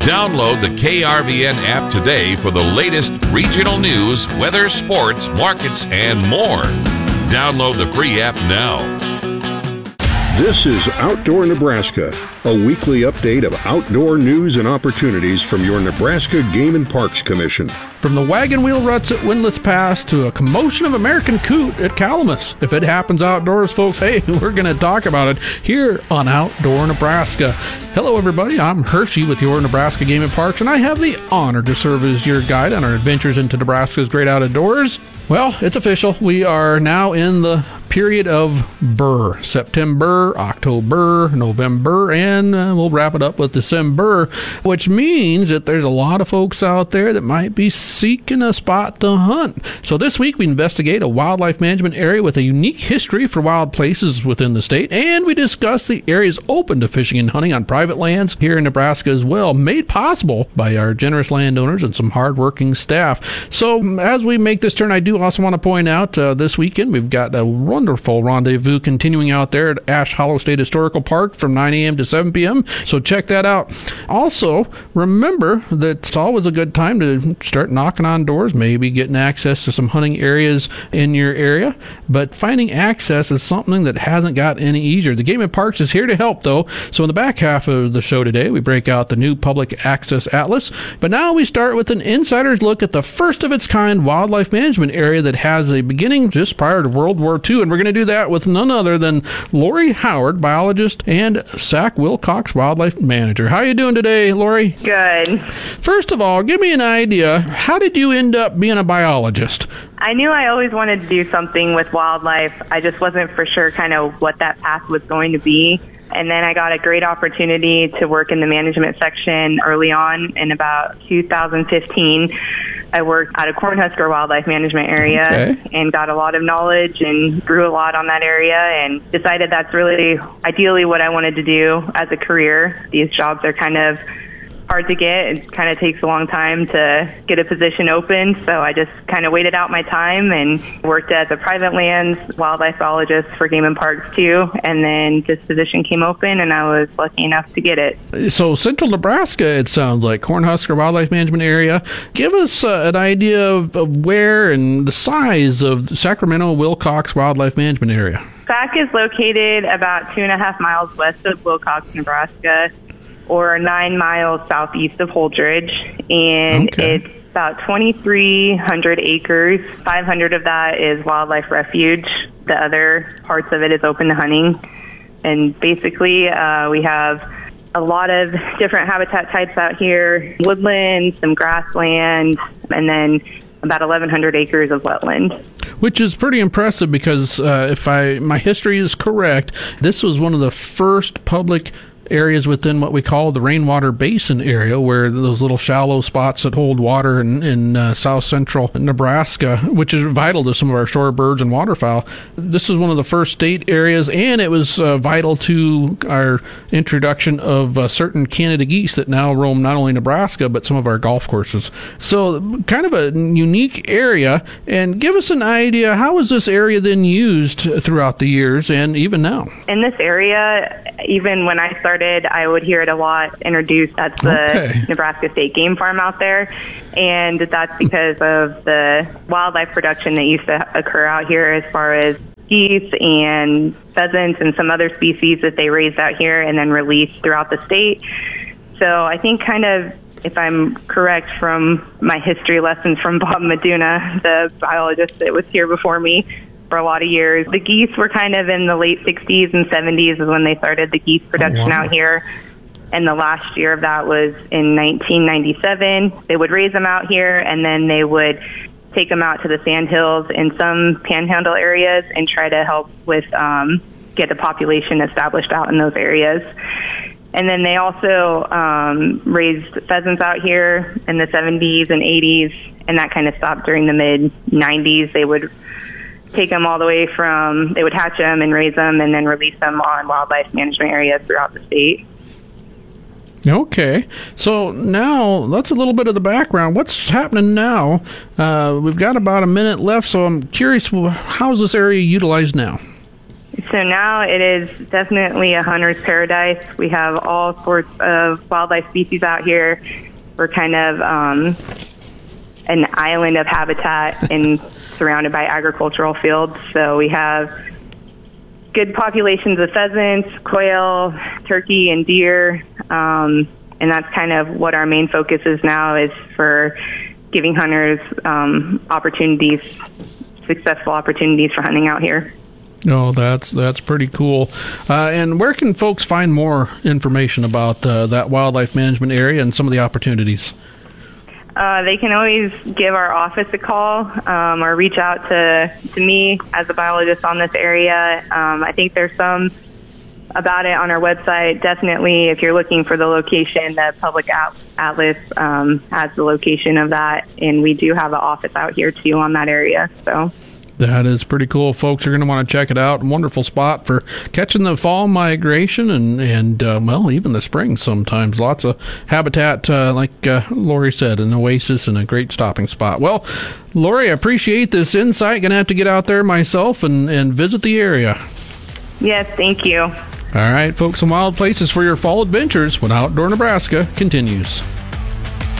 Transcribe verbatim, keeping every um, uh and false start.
Download the K R V N app today for the latest regional news, weather, sports, markets, and more. Download the free app now. This is Outdoor Nebraska, a weekly update of outdoor news and opportunities from your Nebraska Game and Parks Commission. From the wagon wheel ruts at Windlass Pass to a commotion of American coot at Calamus. If it happens outdoors, folks, hey, we're going to talk about it here on Outdoor Nebraska. Hello, everybody. I'm Hershey with your Nebraska Game and Parks, and I have the honor to serve as your guide on our adventures into Nebraska's great outdoors. Well, it's official. We are now in the period of Burr. September, October, November, and uh, we'll wrap it up with December, which means that there's a lot of folks out there that might be seeking a spot to hunt. So this week we investigate a wildlife management area with a unique history for wild places within the state, and we discuss the areas open to fishing and hunting on private lands here in Nebraska as well, made possible by our generous landowners and some hardworking staff. So as we make this turn, I do also want to point out uh, this weekend we've got a wonderful rendezvous continuing out there at Ash Hollow State Historical Park from nine a.m. to seven p.m. So check that out. Also, remember that it's always a good time to start knocking on doors, maybe getting access to some hunting areas in your area. But finding access is something that hasn't got any easier. The Game and Parks is here to help, though. So in the back half of the show today, we break out the new Public Access Atlas. But now we start with an insider's look at the first of its kind wildlife management area that has a beginning just prior to World War Two. And we're going to do that with none other than Lori Howard, biologist, and Sac Wilcox, wildlife manager. How are you doing today, Lori? Good. First of all, give me an idea. How did you end up being a biologist? I knew I always wanted to do something with wildlife. I just wasn't for sure kind of what that path was going to be. And then I got a great opportunity to work in the management section early on in about two thousand fifteen. I worked at a Cornhusker wildlife management area okay. and got a lot of knowledge and grew a lot on that area and decided that's really ideally what I wanted to do as a career. These jobs are kind of hard to get. It kind of takes a long time to get a position open, so I just kind of waited out my time and worked as a private lands wildlife biologist for Game and Parks too, and then this position came open and I was lucky enough to get it. So Central Nebraska, it sounds like, Cornhusker Wildlife Management Area. Give us uh, an idea of, of where and the size of the Sacramento Wilcox Wildlife Management Area. Sac is located about two and a half miles west of Wilcox, Nebraska, or nine miles southeast of Holdridge, and okay. it's about twenty-three hundred acres. five hundred of that is wildlife refuge. The other parts of it is open to hunting. And basically, uh, we have a lot of different habitat types out here, woodland, some grassland, and then about eleven hundred acres of wetland. Which is pretty impressive because uh, if I my history is correct, this was one of the first public areas within what we call the rainwater basin area, where those little shallow spots that hold water in, in uh, south central Nebraska, which is vital to some of our shorebirds and waterfowl. This is one of the first state areas, and it was uh, vital to our introduction of uh, certain Canada geese that now roam not only Nebraska, but some of our golf courses. So kind of a unique area. And give us an idea, how is this area then used throughout the years and even now? In this area, even when I started, I would hear it a lot introduced as the okay. Nebraska State Game Farm out there, and that's because of the wildlife production that used to occur out here as far as geese and pheasants and some other species that they raised out here and then released throughout the state. So I think kind of, if I'm correct from my history lessons from Bob Meduna, the biologist that was here before me, for a lot of years. The geese were kind of in the late sixties and seventies is when they started the geese production oh, wow. out here. And the last year of that was in nineteen ninety-seven. They would raise them out here, and then they would take them out to the sandhills in some panhandle areas and try to help with um, get a population established out in those areas. And then they also um, raised pheasants out here in the seventies and eighties, and that kind of stopped during the mid nineties. They would take them all the way from, they would hatch them and raise them and then release them on wildlife management areas throughout the state. Okay. So now, that's a little bit of the background. What's happening now? Uh, we've got about a minute left, so I'm curious, how is this area utilized now? So now it is definitely a hunter's paradise. We have all sorts of wildlife species out here. We're kind of um, an island of habitat and surrounded by agricultural fields. So we have good populations of pheasants, quail, turkey, and deer. Um, and that's kind of what our main focus is now, is for giving hunters um, opportunities, successful opportunities for hunting out here. Oh, that's that's pretty cool. Uh, and where can folks find more information about uh, that wildlife management area and some of the opportunities? Uh, they can always give our office a call um, or reach out to, to me as a biologist on this area. Um, I think there's some about it on our website. Definitely, if you're looking for the location, the Public Atlas um, has the location of that, and we do have an office out here too on that area. So. That is pretty cool. Folks are going to want to check it out. Wonderful spot for catching the fall migration and, and uh, well, even the spring sometimes. Lots of habitat, uh, like uh, Lori said, an oasis and a great stopping spot. Well, Lori, I appreciate this insight. Going to have to get out there myself and, and visit the area. Yes, thank you. All right, folks, some wild places for your fall adventures when Outdoor Nebraska continues.